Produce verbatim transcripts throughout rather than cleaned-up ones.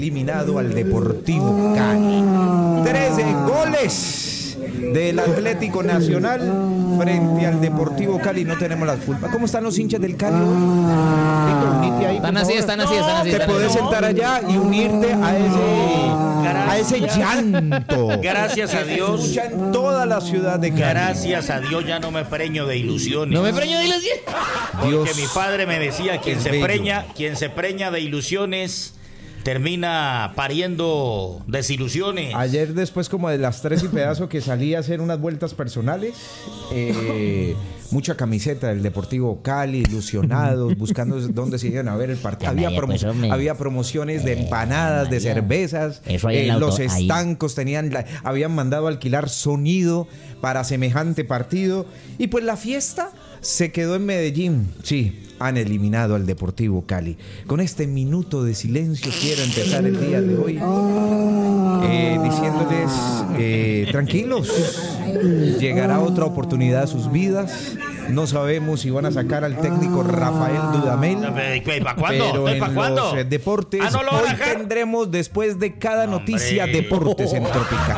eliminado al Deportivo Cali. trece goles del Atlético Nacional frente al Deportivo Cali. No tenemos la culpa. ¿Cómo están los hinchas del Cali hoy? Ahí, están así, están así, están así. Te podés sentar allá y unirte a ese, a ese llanto. Gracias a Dios. Se escucha en toda la ciudad de Cali. Gracias a Dios ya no me preño de ilusiones. No me preño de ilusiones. Porque Dios mi padre me decía, quien se bello. preña, quien se preña de ilusiones termina pariendo desilusiones. Ayer después como de las tres y pedazo que salí a hacer unas vueltas personales, eh, mucha camiseta del Deportivo Cali, ilusionados, buscando dónde se iban a ver el partido. Había, María, promo- pues, hombre. había promociones de Eh, empanadas, de María. cervezas, Eso ahí en eh, el auto, los ahí. estancos tenían, la- habían mandado a alquilar sonido para semejante partido y pues la fiesta se quedó en Medellín. Sí, han eliminado al Deportivo Cali. Con este minuto de silencio quiero empezar el día de hoy eh, diciéndoles eh, tranquilos, llegará otra oportunidad a sus vidas. No sabemos si van a sacar al técnico Rafael Dudamel, ¿Para cuándo? pero en ¿Para cuándo? los eh, deportes Ah, ¿no lo van a hoy sacar? tendremos después de cada noticia Hombre. deportes en Tropical.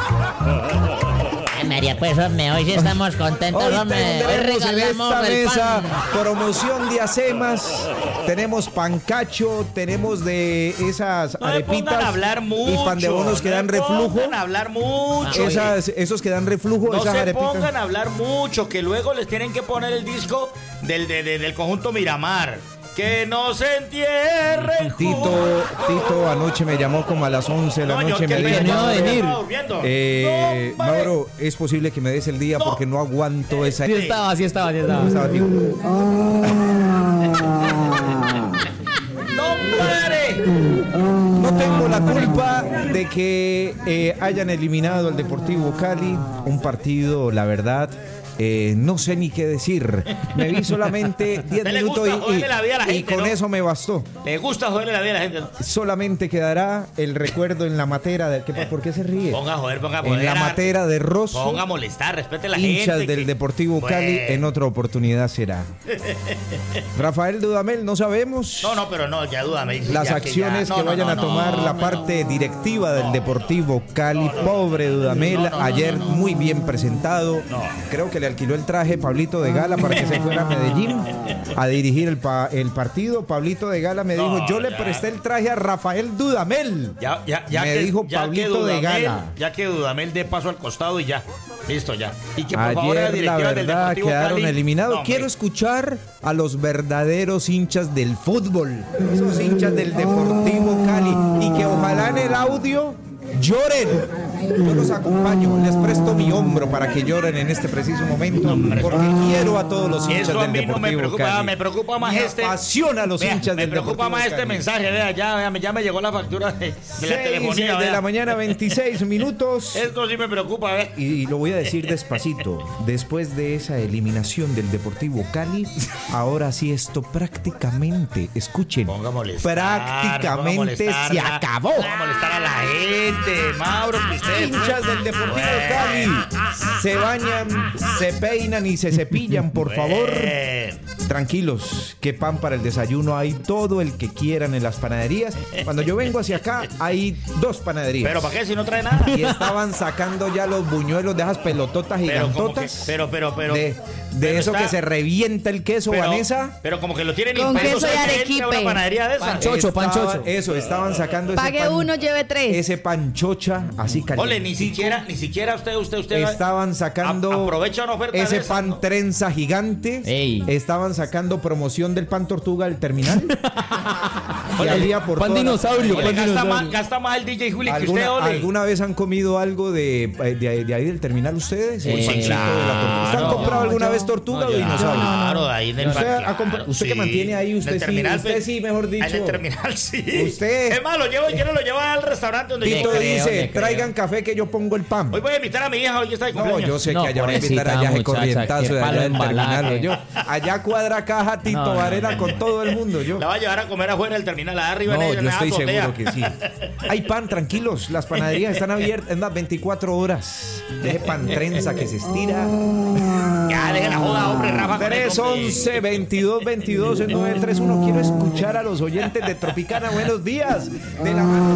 Ay, María, pues, hombre, hoy sí estamos contentos, Hoy hombre. Hoy tendremos en regalamos esta el mesa pan. promoción de acemas, tenemos pancacho, tenemos de esas No me arepitas pongan a hablar mucho. y pan de bonos que no dan me reflujo. pongan a hablar mucho. Esas, esos que dan reflujo, No esas se arepitas. pongan a hablar mucho, que luego les tienen que poner el disco del, de- de- del conjunto Miramar. Que no se entierren Tito, juntos. Tito anoche me llamó como a las once de la No, yo noche, que me el dijo, no Mauro, venir. estaba durmiendo. eh, No, vale. Mauro, es posible que me des el día No. porque no aguanto esa... Sí estaba, sí estaba, sí estaba. Estaba, tío. ¡No pare! No tengo la culpa de que eh, hayan eliminado al Deportivo Cali, un partido, la verdad, eh, no sé ni qué decir. Me vi solamente diez ¿Te le minutos gusta y, joderle la vida a la y- y gente, con no? eso me bastó. Le gusta joderle la vida a la gente. ¿No? Solamente quedará el recuerdo en la matera de... ¿qué, ¿Por qué se ríe? Ponga a joder, ponga a En joder. la a- matera de Rosso, Ponga a molestar, respete a la hinchas gente. del que- Deportivo Cali, Bueno. en otra oportunidad será. Rafael Dudamel, no sabemos. No, no, pero no, ya dúdame. Las ya acciones ya- que no, no, vayan no, a tomar no, la no, parte no. directiva del Deportivo Cali. Pobre Dudamel, No, no, no, ayer no, no. muy bien presentado. No. Creo que le alquiló el traje Pablito de Gala para que se fuera a Medellín a dirigir el, pa- el partido. Pablito de Gala me No, dijo, yo le ya. presté el traje a Rafael Dudamel. Ya, ya, ya Me que, dijo ya Pablito que de Dudamel- Gala. Ya que Dudamel dé paso al costado y ya. Listo, ya. Y que por favor la Ayer la directiva del verdad Deportivo quedaron Cali- eliminados. No, Quiero hombre. escuchar a los verdaderos hinchas del fútbol, esos hinchas del Deportivo Cali, y que ojalá en el audio lloren. Yo los acompaño, les presto mi hombro para que lloren en este preciso momento, porque quiero a todos los hinchas Eso a del mí no Deportivo me preocupa, Cali. me preocupa más Me este. apasiona a los Vea, hinchas me del preocupa Deportivo más este Cali. mensaje, vea, ya, vea, ya me llegó la factura de, de la Seis telefonía. de vea. la mañana, veintiséis minutos. Esto sí me preocupa, vea. Y lo voy a decir despacito. Después de esa eliminación del Deportivo Cali, ahora sí esto prácticamente, escuchen, Ponga a molestar, ponga a prácticamente molestar, se ya. acabó. Ponga a molestar a la gente, Mauro, que usted. Hinchas del Deportivo Cali se bañan, se peinan y se cepillan, por favor. Tranquilos, que pan para el desayuno hay todo el que quieran en las panaderías. Cuando yo vengo hacia acá hay dos panaderías. Pero ¿para qué si no trae nada? Y estaban sacando ya los buñuelos de esas pelototas Pero como que, gigantotas. pero, pero, pero. de de pero eso está- que se revienta el queso, pero, Vanessa. Pero como que lo tienen Con impreso, queso de ¿sabe qué? arequipe. Una panadería de esa. Panchocho, Estaba- panchocho. Eso, estaban sacando ese Pague pan- uno, lleve tres. ese panchocha así caliente. Ole, ni siquiera, ni siquiera usted, usted, usted. Estaban sacando A- aprovecha una oferta ese de esa, pan ¿no? trenza gigante. Ey. Estaban sacando promoción del pan tortuga al terminal. Y había por Pan toda la- dinosaurio, Ole, pan gasta, dinosaurio. más, gasta más el D J Juli que usted, ¿Alguna, ole. ¿Alguna vez han comido algo de, de, de ahí del terminal ustedes? El Eh, panchito de la tortuga. ¿Usted han claro. comprado alguna No, vez yo- tortuga no, o yo- dinosaurio? Claro, de ahí en el Usted, bar, ha compra- claro, usted que sí. mantiene ahí, En usted el sí, terminal, usted pues, sí, mejor dicho. En el terminal, sí. Usted- Es más, lo llevo, yo no lo llevo al restaurante donde Tito yo creo, dice, le creo. traigan café que yo pongo el pan. Hoy voy a invitar a mi hija, hoy que está de No, cumpleaños. yo sé No, que allá va a invitar pobrecita allá de muchacha, corrientazo qué de palo allá del embalaje. terminal. Yo, allá cuadra caja, Tito No, no, Varela no. con todo el mundo. Yo. La va a llevar a comer afuera del terminal, allá arriba No, en el- yo en la estoy azotea. seguro que sí. Hay pan, tranquilos. Las panaderías están abiertas en las veinticuatro horas. Deje pan trenza que se estira. Ya, deje la joda, hombre, Rafa. con tres eso, hombre. once veintidós veintidós nueve tres uno. Quiero escuchar a los oyentes de Tropicana. Buenos días. De la mano